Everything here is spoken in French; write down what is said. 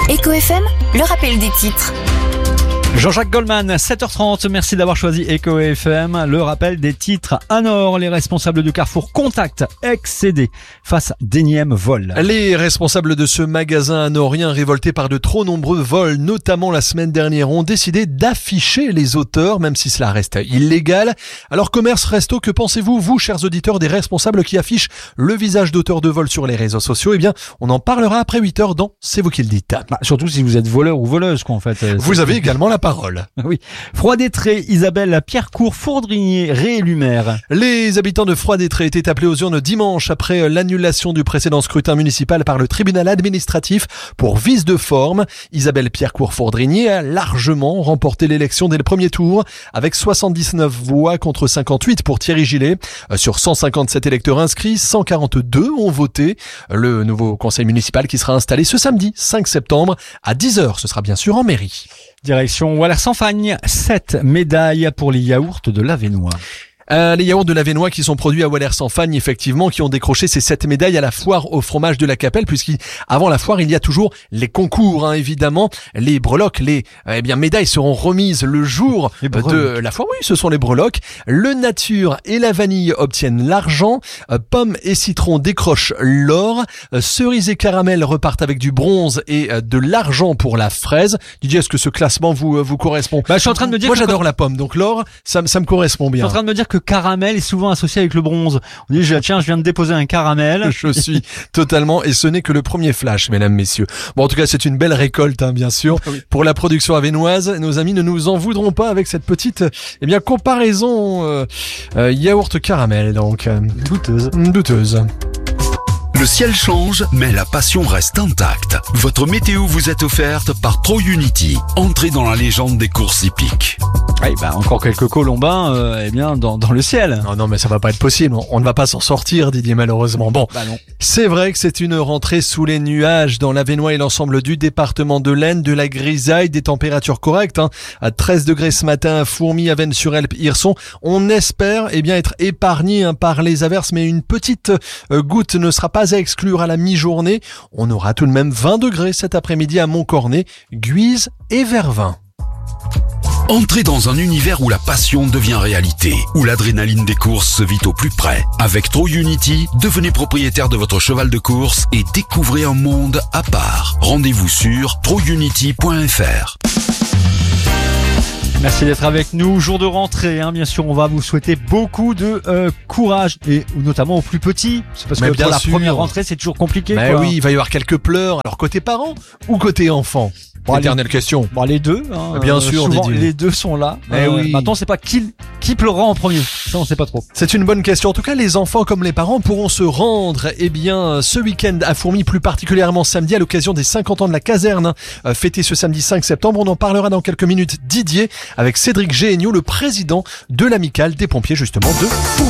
Eco FM, le rappel des titres. Jean-Jacques Goldman, 7h30, merci d'avoir choisi Eco FM. Le rappel des titres. À Nord, les responsables de Carrefour contactent excédés face à d'énièmes vols. Les responsables de ce magasin hanorien révoltés par de trop nombreux vols, notamment la semaine dernière, ont décidé d'afficher les auteurs, même si cela reste illégal. Alors commerce, resto, que pensez-vous, vous, chers auditeurs, des responsables qui affichent le visage d'auteurs de vol sur les réseaux sociaux? Eh bien, on en parlera après 8h dans C'est vous qui le dites. Surtout si vous êtes voleur ou voleuse, quoi, en fait. Vous avez également la parole. Oui. Froid-Détré, Isabelle Pierrecourt, Fourdrinier, réélu maire. Les habitants de Froid-Détré étaient appelés aux urnes dimanche après l'annulation du précédent scrutin municipal par le tribunal administratif pour vice de forme. Isabelle Pierrecourt-Fourdrinier a largement remporté l'élection dès le premier tour avec 79 voix contre 58 pour Thierry Gillet. Sur 157 électeurs inscrits, 142 ont voté. Le nouveau conseil municipal qui sera installé ce samedi 5 septembre à 10h. Ce sera bien sûr en mairie. Direction Walers-en-Fagne, 7 médailles pour les yaourts de l'Avesnois. Les yaourts de l'Avesnois qui sont produits à Walers-en-Fagne, effectivement, qui ont décroché ces 7 médailles à la foire au fromage de la Capelle, puisqu'avant la foire, il y a toujours les concours, évidemment. Les breloques, médailles seront remises le jour de la foire. Oui, ce sont les breloques. Le nature et la vanille obtiennent l'argent. Pommes et citron décrochent l'or. Cerises et caramel repartent avec du bronze et de l'argent pour la fraise. Didier, est-ce que ce classement vous correspond? Je suis en train de me dire moi, j'adore la pomme, donc l'or, ça me correspond bien. Je suis en train de me dire que caramel est souvent associé avec le bronze. On dit, tiens, je viens de déposer un caramel. Je suis totalement, et ce n'est que le premier flash, mesdames, messieurs. Bon, en tout cas, c'est une belle récolte, bien sûr. Oui. Pour la production avesnoise, nos amis ne nous en voudront pas avec cette petite, comparaison, yaourt caramel, donc. Douteuse. Le ciel change, mais la passion reste intacte. Votre météo vous est offerte par TroUnity. Entrez dans la légende des courses hippiques. Oui, encore quelques colombins, dans le ciel. Non, mais ça va pas être possible. On ne va pas s'en sortir, Didier, malheureusement. Bon. Non. C'est vrai que c'est une rentrée sous les nuages dans l'Avesnois et l'ensemble du département de l'Aisne, de la grisaille, des températures correctes, à 13 degrés ce matin à Fourmies, Avesnes-sur-Helpe, Hirson. On espère, être épargné, par les averses, mais une petite goutte ne sera pas à exclure à la mi-journée. On aura tout de même 20 degrés cet après-midi à Montcornet, Guise et Vervins. Entrez dans un univers où la passion devient réalité, où l'adrénaline des courses se vit au plus près. Avec TroUnity, devenez propriétaire de votre cheval de course et découvrez un monde à part. Rendez-vous sur trounity.fr. Merci d'être avec nous. Jour de rentrée, bien sûr, on va vous souhaiter beaucoup de courage, et notamment aux plus petits. C'est parce que bien pour la sûr. première rentrée, c'est toujours compliqué. Mais oui, il va y avoir quelques pleurs. Alors côté parents ou côté enfants? Éternelle question. Les deux. Bien sûr, souvent, Didier. les deux sont là. Oui. Maintenant, c'est pas qui pleurera en premier. Ça, on sait pas trop. C'est une bonne question. En tout cas, les enfants comme les parents pourront se rendre, ce week-end à Fourmies, plus particulièrement samedi, à l'occasion des 50 ans de la caserne, fêté ce samedi 5 septembre. On en parlera dans quelques minutes, Didier, avec Cédric Géhenio, le président de l'amicale des pompiers, justement, de Fourmies.